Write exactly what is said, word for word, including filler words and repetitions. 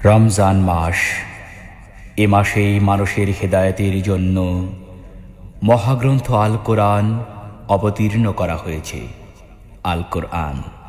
রমজান মাস, এ মাসেই মানুষের হেদায়েতের জন্য মহাগ্রন্থ আল কোরআন অবতীর্ণ করা হয়েছে। আল কোরআন